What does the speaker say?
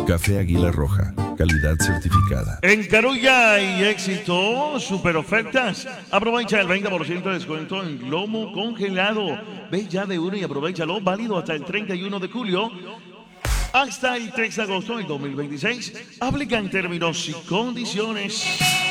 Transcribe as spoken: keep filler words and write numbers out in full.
Café Águila Roja, calidad certificada. En Carulla y Éxito, super ofertas. Aprovecha el veinte por ciento de descuento en lomo congelado. Ve ya de uno y aprovechalo, válido hasta el treinta y uno de julio. Hasta el tres de agosto del dos mil veintiséis. Aplican términos y condiciones.